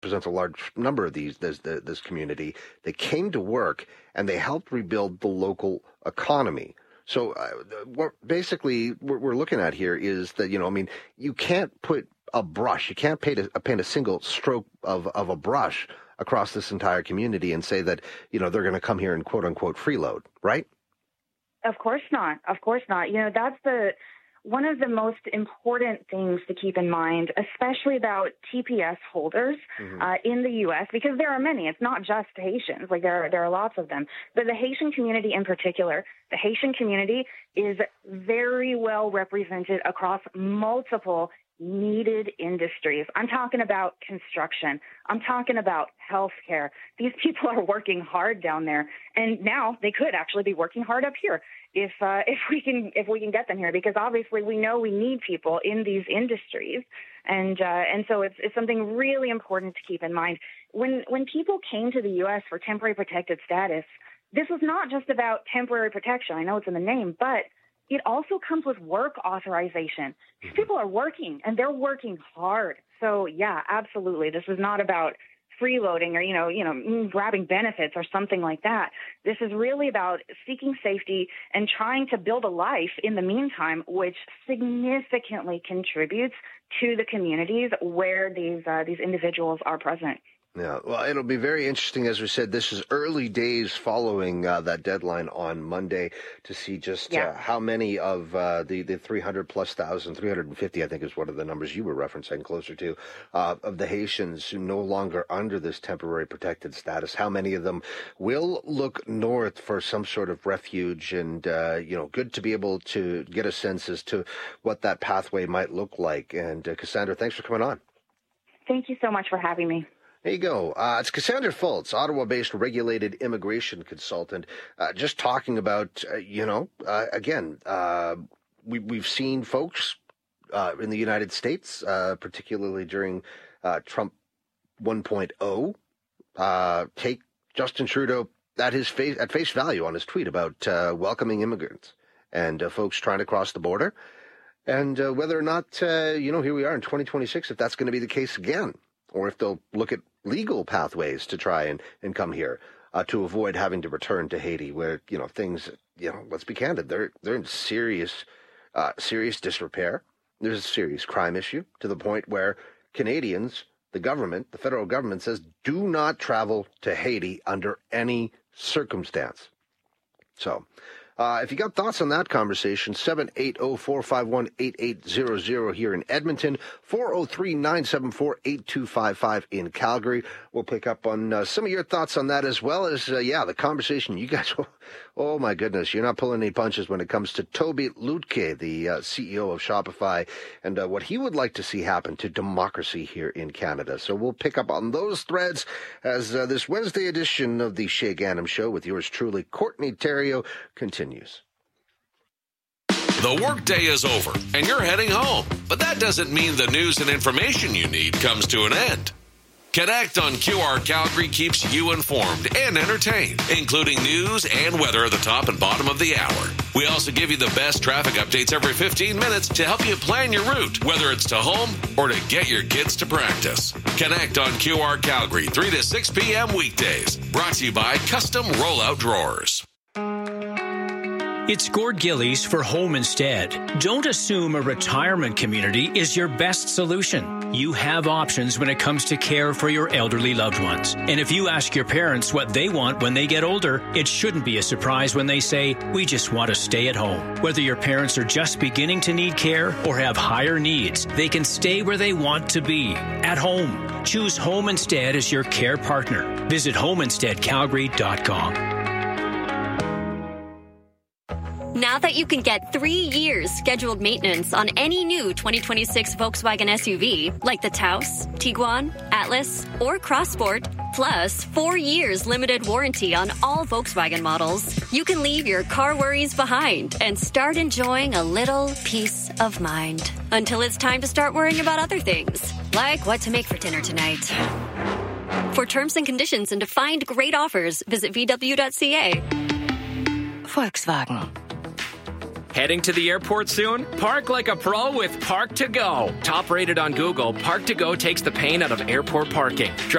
represents a large number of this community. They came to work and they helped rebuild the local economy. So what basically we're looking at here is that, you can't put a brush, you can't paint a single stroke of a brush across this entire community and say that, they're going to come here and quote unquote freeload, right? Of course not. Of course not. That's one of the most important things to keep in mind, especially about TPS holders in the U.S., because there are many. It's not just Haitians. Like there are lots of them. But the Haitian community in particular, the Haitian community is very well represented across multiple needed industries. I'm talking about construction. I'm talking about healthcare. These people are working hard down there, and now they could actually be working hard up here if we can get them here, because obviously we know we need people in these industries, and so it's something really important to keep in mind. When people came to the U.S. for temporary protected status, this was not just about temporary protection. I know it's in the name, but it also comes with work authorization. These people are working, and they're working hard. So, yeah, absolutely. This is not about freeloading or, grabbing benefits or something like that. This is really about seeking safety and trying to build a life in the meantime, which significantly contributes to the communities where these individuals are present. Yeah, well, it'll be very interesting. As we said, this is early days following that deadline on Monday to see just how many of the 350, I think is one of the numbers you were referencing, closer to, of the Haitians who no longer under this temporary protected status, how many of them will look north for some sort of refuge, and, good to be able to get a sense as to what that pathway might look like. And Cassandra, thanks for coming on. Thank you so much for having me. There you go. It's Cassandra Fultz, Ottawa-based regulated immigration consultant, just talking about, we've seen folks in the United States, particularly during Trump 1.0, take Justin Trudeau at face value on his tweet about welcoming immigrants and folks trying to cross the border, and whether or not, here we are in 2026, if that's going to be the case again, or if they'll look at legal pathways to try and come here to avoid having to return to Haiti, where, things, let's be candid, they're in serious disrepair. There's a serious crime issue to the point where Canadians, the federal government says, do not travel to Haiti under any circumstance. So, if you got thoughts on that conversation, 780-451-8800 here in Edmonton, 403-974-8255 in Calgary. We'll pick up on some of your thoughts on that, as well as, the conversation. You guys, oh my goodness, you're not pulling any punches when it comes to Toby Lutke, the CEO of Shopify, and what he would like to see happen to democracy here in Canada. So we'll pick up on those threads as this Wednesday edition of the Shay Gannam Show with yours truly, Courtney Theriault, continues. The workday is over and you're heading home, but that doesn't mean the news and information you need comes to an end. Connect on QR Calgary keeps you informed and entertained, including news and weather at the top and bottom of the hour. We also give you the best traffic updates every 15 minutes to help you plan your route, whether it's to home or to get your kids to practice. Connect on QR Calgary, 3 to 6 p.m. weekdays. Brought to you by Custom Rollout Drawers. It's Gord Gillies for Home Instead. Don't assume a retirement community is your best solution. You have options when it comes to care for your elderly loved ones. And if you ask your parents what they want when they get older, it shouldn't be a surprise when they say, we just want to stay at home. Whether your parents are just beginning to need care or have higher needs, they can stay where they want to be, at home. Choose Home Instead as your care partner. Visit homeinsteadcalgary.com. Now that you can get 3 years scheduled maintenance on any new 2026 Volkswagen SUV, like the Taos, Tiguan, Atlas, or Crossport, plus 4 years limited warranty on all Volkswagen models, you can leave your car worries behind and start enjoying a little peace of mind. Until it's time to start worrying about other things, like what to make for dinner tonight. For terms and conditions and to find great offers, visit VW.ca. Volkswagen. Heading to the airport soon? Park like a pro with Park to Go. Top rated on Google, Park to Go takes the pain out of airport parking.